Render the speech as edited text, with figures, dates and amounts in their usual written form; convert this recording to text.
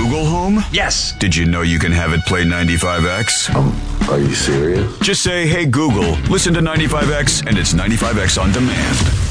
Google Home? Yes. Did you know you can have it play 95X? Are you serious? Just say, hey Google, listen to 95X, and it's 95X on demand.